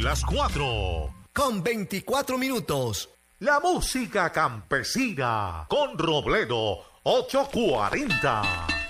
las 4. Con 24 minutos. La música campesina con Robledo 840.